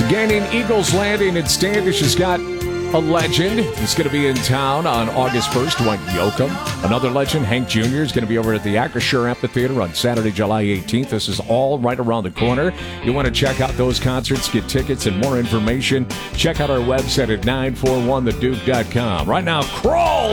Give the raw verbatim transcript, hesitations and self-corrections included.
Gaining Eagles Landing in Standish has got a legend. He's going to be in town on August first, Dwight Yoakam. Another legend, Hank Junior, is going to be over at the Acrisure Amphitheater on Saturday, July eighteenth. This is all right around the corner. You want to check out those concerts, get tickets, and more information, check out our website at nine four one the duke dot com. Right now, Crawl